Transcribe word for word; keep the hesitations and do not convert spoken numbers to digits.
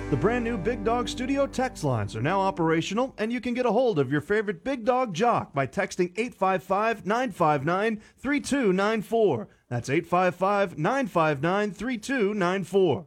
The brand new Big Dog Studio text lines are now operational, and you can get a hold of your favorite Big Dog jock by texting eight five five, nine five nine, three two nine four. That's eight five five, nine five nine, three two nine four.